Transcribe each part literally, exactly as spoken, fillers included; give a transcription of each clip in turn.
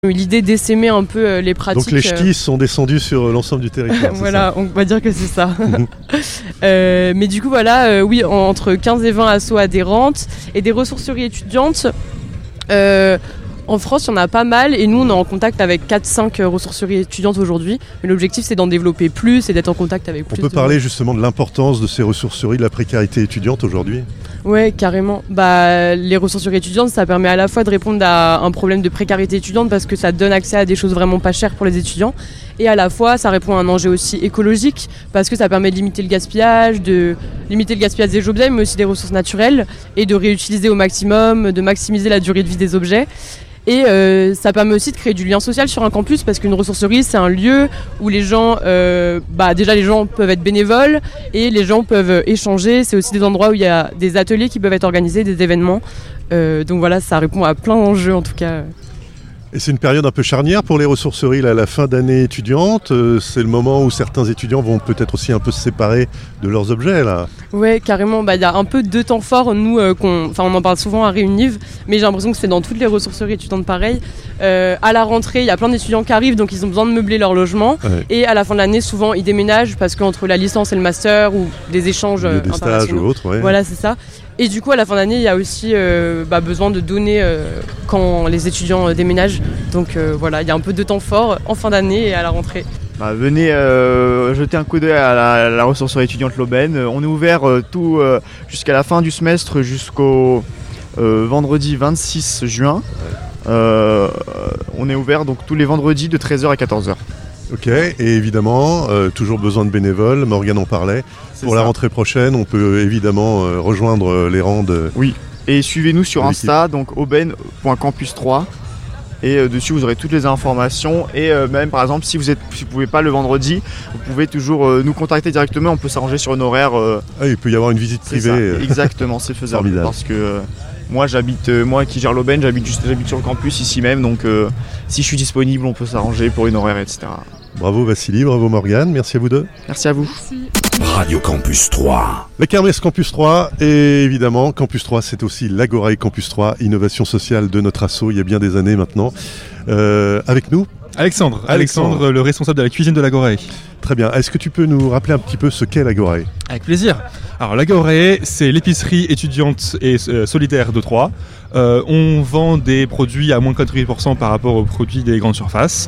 L'idée d'essaimer un peu euh, les pratiques. Donc les ch'tis euh... sont descendus sur l'ensemble du territoire. Voilà, on va dire que c'est ça. euh, mais du coup, voilà, euh, oui, en, entre quinze et vingt assos adhérentes et des ressourceries étudiantes. Euh, en France, il y en a pas mal et nous, on est en contact avec quatre cinq ressourceries étudiantes aujourd'hui. Mais l'objectif, c'est d'en développer plus et d'être en contact avec plus. On peut de parler gens. justement de l'importance de ces ressourceries, de la précarité étudiante aujourd'hui. Ouais, carrément. Bah, les ressourceries étudiantes, ça permet à la fois de répondre à un problème de précarité étudiante parce que ça donne accès à des choses vraiment pas chères pour les étudiants. Et à la fois, ça répond à un enjeu aussi écologique parce que ça permet de limiter le gaspillage, de limiter le gaspillage des objets, mais aussi des ressources naturelles et de réutiliser au maximum, de maximiser la durée de vie des objets. Et euh, ça permet aussi de créer du lien social sur un campus parce qu'une ressourcerie, c'est un lieu où les gens, euh, bah déjà les gens peuvent être bénévoles et les gens peuvent échanger. C'est aussi des endroits où il y a des ateliers qui peuvent être organisés, des événements. Euh, donc voilà, ça répond à plein d'enjeux en tout cas. Et c'est une période un peu charnière pour les ressourceries, là, la fin d'année étudiante. Euh, c'est le moment où certains étudiants vont peut-être aussi un peu se séparer de leurs objets, là. Ouais, carrément. Bah, y a un peu deux temps forts, nous, euh, qu'on... Enfin, on en parle souvent à Réuniv, mais j'ai l'impression que c'est dans toutes les ressourceries étudiantes pareil. Euh, à la rentrée, il y a plein d'étudiants qui arrivent, donc ils ont besoin de meubler leur logement. Ouais. Et à la fin de l'année, souvent, ils déménagent parce qu'entre la licence et le master ou des échanges il y a des stages ou autres, ouais. Voilà, c'est ça. Et du coup, à la fin d'année, il y a aussi euh, bah, besoin de donner euh, quand les étudiants euh, déménagent. Donc euh, voilà, il y a un peu de temps fort en fin d'année et à la rentrée. Bah, venez euh, jeter un coup d'œil à la, à la ressourcerie étudiante l'Aubaine. On est ouvert euh, tout euh, jusqu'à la fin du semestre, jusqu'au euh, vendredi vingt-six juin. Euh, on est ouvert donc tous les vendredis de treize heures à quatorze heures. Ok, et évidemment, euh, toujours besoin de bénévoles, Morgane en parlait. C'est Pour ça. La rentrée prochaine, on peut évidemment euh, rejoindre les rangs de... Oui, et suivez-nous sur Insta, donc aubaine point campus trois. Et euh, dessus, vous aurez toutes les informations. Et euh, même, par exemple, si vous ne si pouvez pas le vendredi, vous pouvez toujours euh, nous contacter directement. On peut s'arranger sur un horaire. Euh... Ah, il peut y avoir une visite privée. Euh... Exactement, c'est faisable. Formidable. Parce que euh, moi, j'habite, euh, moi qui gère l'Aubaine, j'habite, juste, j'habite sur le campus ici même. Donc, euh, si je suis disponible, on peut s'arranger pour une horaire, et cetera. Bravo Vassili, bravo Morgane, merci à vous deux. Merci à vous. Merci. Radio Campus trois. La Kermesse Campus trois, et évidemment, Campus trois, c'est aussi l'Agora et Campus trois, innovation sociale de notre asso, il y a bien des années maintenant. Euh, avec nous Alexandre, Alexandre, Alexandre, le responsable de la cuisine de l'Agora. Très bien, est-ce que tu peux nous rappeler un petit peu ce qu'est l'Agora? Avec plaisir. Alors l'Agora, c'est l'épicerie étudiante et euh, solidaire de Troyes. Euh, on vend des produits à moins de quatre-vingts pour cent par rapport aux produits des grandes surfaces.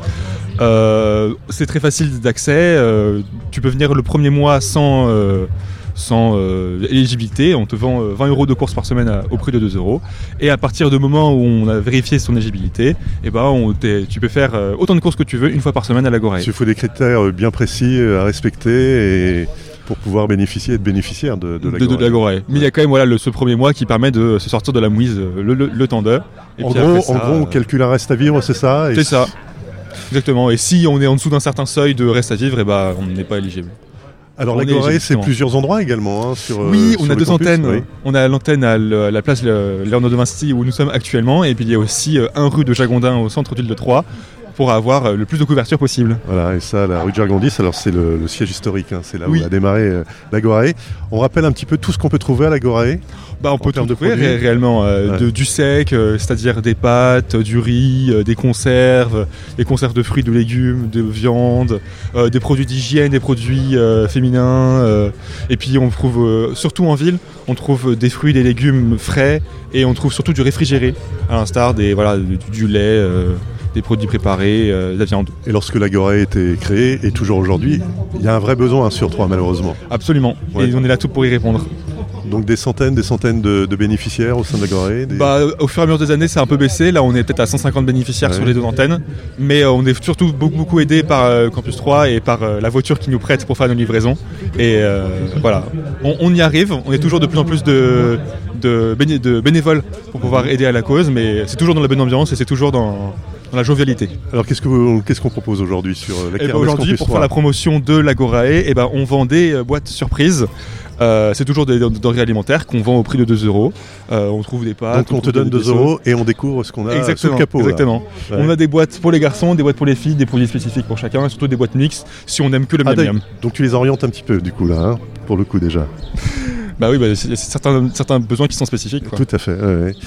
Euh, c'est très facile d'accès, euh, tu peux venir le premier mois sans, euh, sans euh, éligibilité, on te vend euh, vingt euros de courses par semaine à, au prix de deux euros, et à partir du moment où on a vérifié son éligibilité, eh ben on tu peux faire euh, autant de courses que tu veux une fois par semaine à l'Agora. Il faut des critères bien précis à respecter et pour pouvoir bénéficier et être bénéficiaire de, de l'Agora. De, de l'Agora. Mais il y a quand même voilà, le, ce premier mois qui permet de se sortir de la mouise le, le, le temps d'heure. En gros, ça, en gros, on calcule un reste à vivre, c'est ça et C'est ça. Exactement, et si on est en dessous d'un certain seuil de reste à vivre, eh ben, on n'est pas éligible. Alors l'Agora, c'est plusieurs endroits également hein, sur, Oui, euh, on sur a deux campus, antennes. Oui. On a l'antenne à la place Léonard de Vinci où nous sommes actuellement, et puis il y a aussi un rue de Jagondin au centre-ville de Troyes pour avoir le plus de couverture possible. Voilà, et ça, la rue de Jargondis, alors c'est le, le siège historique, hein, c'est là oui. où a démarré euh, l'Agora. On rappelle un petit peu tout ce qu'on peut trouver à l'Agora. Bah, on peut tout trouver ré- réellement, euh, ouais. de, du sec, euh, c'est-à-dire des pâtes, du riz, euh, des conserves, des conserves de fruits, de légumes, de viande, euh, des produits d'hygiène, des produits euh, féminins. Euh, et puis on trouve, euh, surtout en ville, on trouve des fruits, des légumes frais, et on trouve surtout du réfrigéré, à l'instar des, voilà, du, du lait, euh, des produits préparés, euh, de la viande. Et lorsque l'Agora a été créée, et toujours aujourd'hui, il y a un vrai besoin hein, sur Troyes malheureusement. Absolument, ouais. Et on est là tout pour y répondre. Donc des centaines, des centaines de, de bénéficiaires au sein de l'Agora des... bah, Au fur et à mesure des années, c'est un peu baissé. Là, on est peut-être à cent cinquante bénéficiaires ouais. sur les deux antennes. Mais euh, on est surtout beaucoup, beaucoup aidé par euh, Campus trois et par euh, la voiture qui nous prête pour faire nos livraisons. Et euh, voilà, on, on y arrive. On est toujours de plus en plus de, de, béné- de bénévoles pour pouvoir aider à la cause. Mais c'est toujours dans la bonne ambiance et c'est toujours dans... dans la jovialité. Alors qu'est-ce, que vous, qu'est-ce qu'on propose aujourd'hui sur la Kermesse ben Aujourd'hui, pour faire la promotion de l'Agora, eh ben, on vend des euh, boîtes surprises. Euh, c'est toujours des denrées alimentaires qu'on vend au prix de deux euros. Euh, on trouve des pâtes. Donc on, on te donne deux euros et on découvre ce qu'on a exactement, sous le capot. Exactement. Ouais. On a des boîtes pour les garçons, des boîtes pour les filles, des produits spécifiques pour chacun, et surtout des boîtes mixtes si on n'aime que le ah, miam miam. Donc tu les orientes un petit peu du coup là, hein, pour le coup déjà. Bah oui, bah, c'est, c'est certains, certains besoins qui sont spécifiques. Quoi. Tout à fait. Ouais, ouais.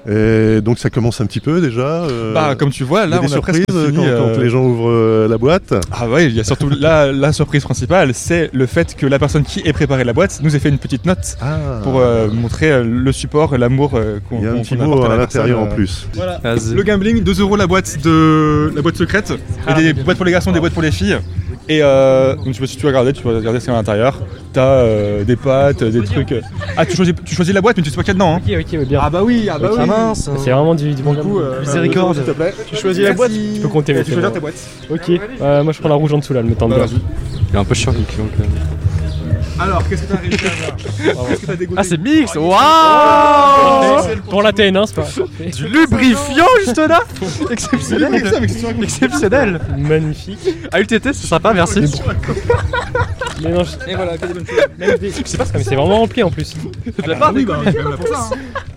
Et donc ça commence un petit peu déjà. Euh, bah comme tu vois, là on a, a presque fini, quand, euh... quand les gens ouvrent euh, la boîte. Ah ouais, il y a surtout la, la surprise principale, c'est le fait que la personne qui ait préparé la boîte nous ait fait une petite note ah. pour euh, montrer euh, le support, l'amour euh, qu'on, il y a un qu'on, petit qu'on mot apporte à, à la l'intérieur personne, en plus. Voilà. Le gambling, deux euros la boîte de la boîte secrète. Il y a des boîtes pour les garçons, des boîtes pour les filles. Et euh, donc si tu veux regarder, tu peux regarder ce qu'il y a à l'intérieur. T'as euh, des pâtes, des trucs. Ah tu choisis, tu choisis la boîte mais tu sais pas qu'il y a dedans. Hein. Ok ok bien. Ah bah oui, ah bah okay. oui. Ah mince. C'est vraiment du, du bon goût. Euh, Miséricorde s'il te plaît. Tu choisis la boîte. Tu peux compter. Tu choisis ta boîte. Ok. Euh, moi je prends la rouge en dessous là, le temps de bien. Il est un peu chiant le client quand même. Alors, qu'est-ce que t'as réussi à avoir? Qu'est-ce que t'as dégoûté? Ah, c'est mix! Waouh! Pour la T N un, c'est pas du lubrifiant, juste là! Exceptionnel! Exceptionnel! Magnifique! A U T T, c'est sympa, merci! Mais non, je... Et voilà, que des bonnes choses. Je sais pas, mais c'est vraiment rempli en plus. Ça te l'a pas? Oui, bah, c'est quand même là pour ça.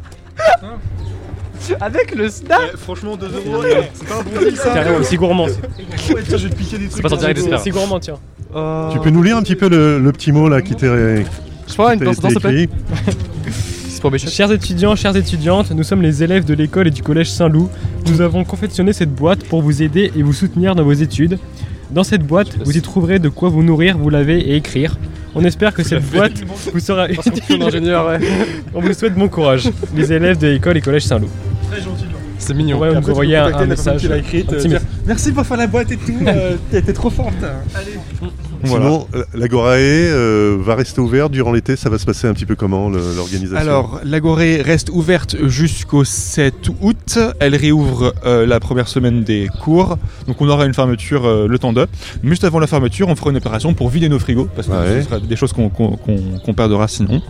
Avec le snap eh, franchement deux euros, c'est pas un bon deal ça. Carrément aussi gourmand. Ouais, tiens, je vais te piquer des trucs. C'est pas sortir avec des aussi gourmand, tiens. Euh... Tu peux nous lire un petit peu le, le petit mot là qui t'est Je crois une danse s'il te plaît. C'est pour mes chers étudiants, chères étudiantes, nous sommes les élèves de l'école et du collège Saint-Loup. Nous avons confectionné cette boîte pour vous aider et vous soutenir dans vos études. Dans cette boîte, vous y trouverez de quoi vous nourrir, vous laver et écrire. On espère que cette boîte vous sera utile. Ouais. On vous souhaite bon courage, les élèves de l'école et collège Saint-Loup. Très gentil. C'est mignon. Ouais, on nous envoyer un, un message. Écrite, euh, dire, merci pour faire la boîte et tout. euh, t'es, t'es trop forte. Allez. Voilà. Sinon, l'Agorae euh, va rester ouverte durant l'été. Ça va se passer un petit peu comment le, l'organisation? Alors, l'Agorae reste ouverte jusqu'au sept août. Elle réouvre euh, la première semaine des cours. Donc, on aura une fermeture euh, le temps de. Juste avant la fermeture, on fera une opération pour vider nos frigos parce que ouais. ce sera des choses qu'on, qu'on, qu'on, qu'on perdra sinon.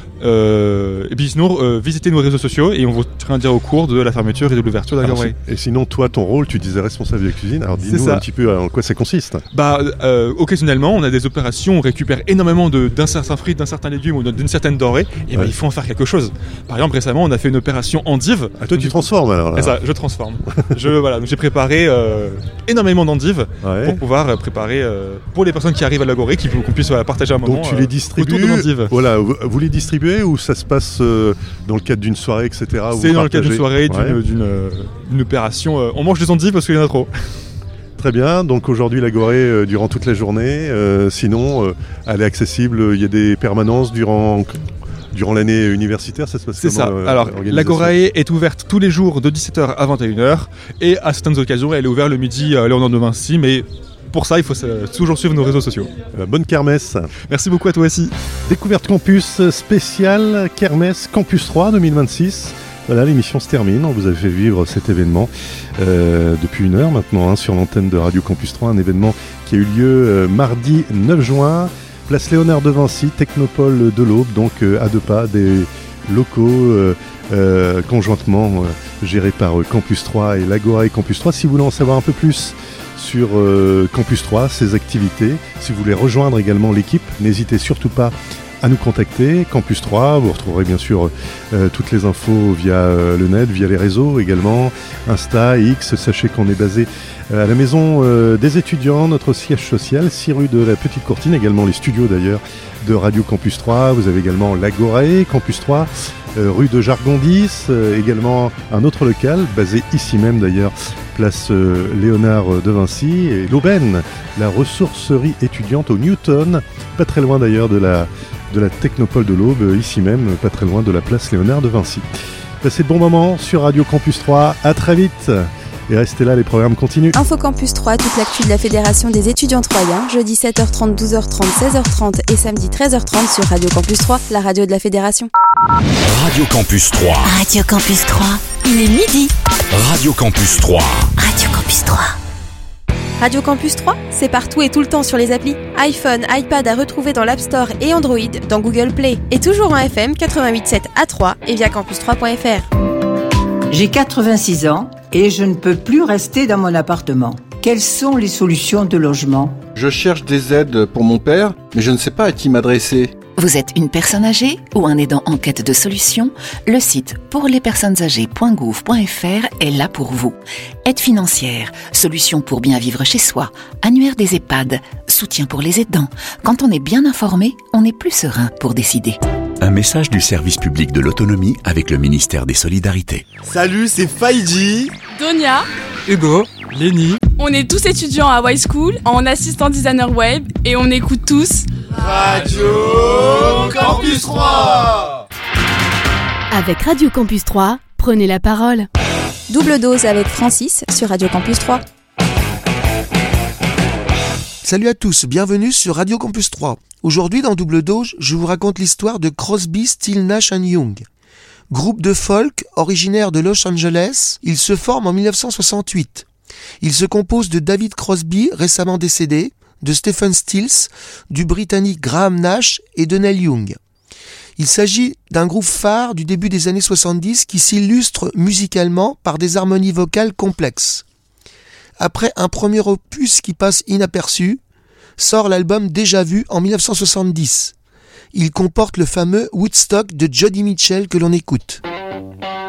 Euh, et puis sinon, euh, visitez nos réseaux sociaux et on vous tiendra au cours de la fermeture et de l'ouverture de la Agorae. Et sinon, toi, ton rôle, tu disais responsable de cuisine. Alors, dis-nous un petit peu en quoi ça consiste. Bah, euh, occasionnellement, on a des opérations, on récupère énormément de, d'un certain fruit, d'un certain légume ou d'une certaine denrée. Et ouais. bah, il faut en faire quelque chose. Par exemple, récemment, on a fait une opération endive. Ah, toi, tu transformes alors là. C'est ça, je transforme. je, voilà, donc j'ai préparé euh, énormément d'endives ouais. pour pouvoir préparer euh, pour les personnes qui arrivent à l'Agorae, qui, qu'on puisse euh, partager un moment. Donc, tu les distribues. Autour de l'endive. Voilà, vous, vous les distribuez ou ça se passe euh, dans le cadre d'une soirée, et cetera. C'est dans le cadre d'une soirée, d'une, ouais. d'une, d'une, d'une opération. Euh, on mange des endives parce qu'il y en a trop. Très bien, donc aujourd'hui l'Agorae euh, durant toute la journée. Euh, sinon, euh, elle est accessible, il y a des permanences durant... Durant l'année universitaire, ça se passe comment? C'est ça. Euh, Alors, l'Agorae est ouverte tous les jours de dix-sept heures à vingt et une heures. Et à certaines occasions, elle est ouverte le midi à Léonard de Vinci. Mais pour ça, il faut toujours suivre nos réseaux sociaux. Euh, bonne kermesse. Merci beaucoup à toi aussi. Découverte Campus spéciale Kermesse Campus trois deux mille vingt-six. Voilà, l'émission se termine. On vous a fait vivre cet événement euh, depuis une heure maintenant hein, sur l'antenne de Radio Campus trois. Un événement qui a eu lieu euh, mardi neuf juin. Place Léonard de Vinci, Technopole de l'Aube, donc euh, à deux pas des locaux euh, euh, conjointement euh, gérés par euh, Campus trois et l'Agorae Campus trois. Si vous voulez en savoir un peu plus sur euh, Campus trois, ses activités, si vous voulez rejoindre également l'équipe, n'hésitez surtout pas à nous contacter. Campus trois, vous retrouverez bien sûr euh, toutes les infos via euh, le net, via les réseaux également, Insta, X. Sachez qu'on est basé euh, à la maison euh, des étudiants, notre siège social, six rue de la Petite Courtine, également les studios d'ailleurs de Radio Campus trois. Vous avez également l'Agorae Campus trois, euh, rue de Jargon dix, euh, également un autre local basé ici même d'ailleurs, place euh, Léonard de Vinci, et l'Aubaine, la ressourcerie étudiante au Newton, pas très loin d'ailleurs de la de la Technopole de l'Aube, ici même, pas très loin de la place Léonard de Vinci. Passez de bons moments sur Radio Campus trois, à très vite et restez là, les programmes continuent. Info Campus trois, toute l'actu de la Fédération des étudiants troyens, jeudi sept heures trente, douze heures trente, seize heures trente et samedi treize heures trente sur Radio Campus trois, la radio de la Fédération. Radio Campus trois. Radio Campus trois, il est midi. Radio Campus trois. Radio Campus trois. Radio Campus trois, c'est partout et tout le temps sur les applis. iPhone, iPad à retrouver dans l'App Store et Android, dans Google Play. Et toujours en F M quatre-vingt-huit virgule sept à Troyes et via campus trois point f r. J'ai quatre-vingt-six ans et je ne peux plus rester dans mon appartement. Quelles sont les solutions de logement ? Je cherche des aides pour mon père, mais je ne sais pas à qui m'adresser. Vous êtes une personne âgée ou un aidant en quête de solutions ? Le site pour les personnes âgées point gouv point f r est là pour vous. Aide financière, solutions pour bien vivre chez soi, annuaire des EHPAD, soutien pour les aidants. Quand on est bien informé, on est plus serein pour décider. Un message du service public de l'autonomie avec le ministère des Solidarités. Salut, c'est Faïdi, Donia, Hugo, Lenny. On est tous étudiants à Y School en assistant designer web et on écoute tous Radio Campus trois. Avec Radio Campus trois, prenez la parole. Double dose avec Francis sur Radio Campus trois. Salut à tous, bienvenue sur Radio Campus trois. Aujourd'hui dans Double Dose, je vous raconte l'histoire de Crosby, Stills, Nash and Young. Groupe de folk originaire de Los Angeles, il se forme en dix-neuf cent soixante-huit. Il se compose de David Crosby, récemment décédé, de Stephen Stills, du Britannique Graham Nash et de Neil Young. Il s'agit d'un groupe phare du début des années soixante-dix qui s'illustre musicalement par des harmonies vocales complexes. Après un premier opus qui passe inaperçu, sort l'album Déjà Vu en dix-neuf cent soixante-dix. Il comporte le fameux Woodstock de Joni Mitchell que l'on écoute.